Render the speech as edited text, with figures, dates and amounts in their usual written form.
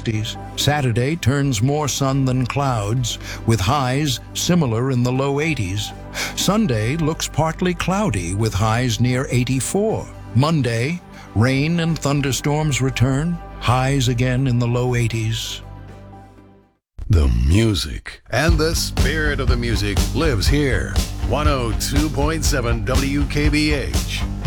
60s. Saturday turns more sun than clouds, with highs similar in the low 80s. Sunday looks partly cloudy, with highs near 84. Monday, rain and thunderstorms return, highs again in the low 80s. The music and the spirit of the music lives here. 102.7 WKBH.